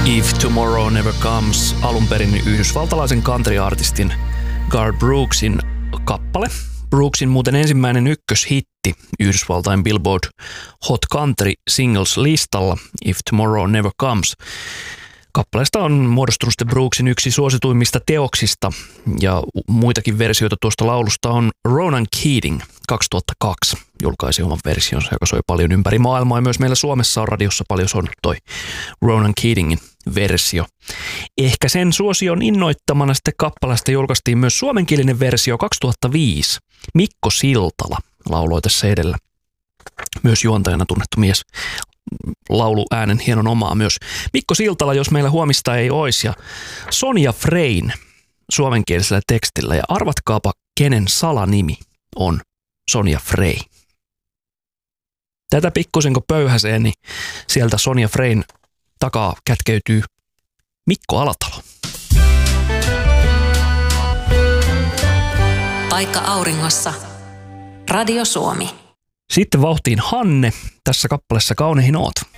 If Tomorrow Never Comes, alun perin yhdysvaltalaisen country-artistin Garth Brooksin kappale. Brooksin muuten ensimmäinen ykköshitti Yhdysvaltain Billboard Hot Country Singles-listalla If Tomorrow Never Comes. Kappaleesta on muodostunut sitten Brooksin yksi suosituimmista teoksista, ja muitakin versioita tuosta laulusta on Ronan Keating 2002 julkaisi oman versionsa, joka soi paljon ympäri maailmaa, ja myös meillä Suomessa on radiossa paljon soinut toi Ronan Keatingin versio. Ehkä sen suosion innoittamana sitten kappaleesta julkaistiin myös suomenkielinen versio 2005. Mikko Siltala lauloi tässä edellä. Myös juontajana tunnettu mies. Lauluäänen hienon omaa myös. Mikko Siltala, jos meillä huomista ei ois, ja Sonja Frein suomenkielisellä tekstillä. Ja arvatkaapa, kenen salanimi on Sonja Frey. Tätä pikkusenko pöyhäsee, niin sieltä Sonja Frein takaa kätkeytyy Mikko Alatalo. Paikka auringossa. Radio Suomi. Sitten vauhtiin Hanne. Tässä kappaleessa Kauneihin oot.